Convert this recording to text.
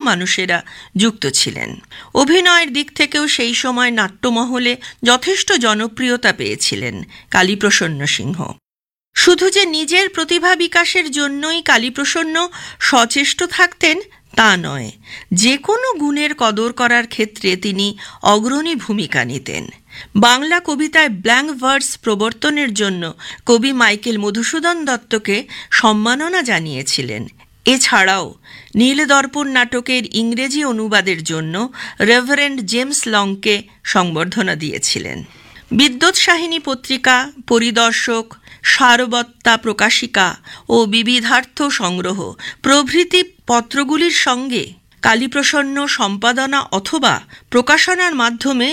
মানুষেরা যুক্ত ছিলেন। অভিনয়ের দিক থেকেও সেই সময় নাট্যমহলে যথেষ্ট জনপ্রিয়তা পেয়েছিলেন কালীপ্রসন্ন সিংহ। শুধু যে নিজের প্রতিভা বিকাশের জন্যই কালীপ্রসন্ন সচেষ্ট থাকতেন তা নয়, যে কোনো গুণের কদর করার ক্ষেত্রে তিনি অগ্রণী ভূমিকা নিতেন। বাংলা কবিতায় ব্ল্যাঙ্ক ভার্স প্রবর্তনের জন্য কবি মাইকেল মধুসূদন দত্তকে সম্মাননা জানিয়েছিলেন। এছাড়াও নীলদর্পণ নাটকের ইংরেজি অনুবাদের জন্য রেভারেন্ড জেমস লংকে সংবর্ধনা দিয়েছিলেন। বিদ্যোৎসাহিনী পত্রিকা, পরিদর্শক, সারবত্তা প্রকাশিকা ও বিবিধার্থ সংগ্রহ প্রভৃতি পত্রগুলির সঙ্গে কালীপ্রসন্ন সম্পাদনা অথবা প্রকাশনার মাধ্যমে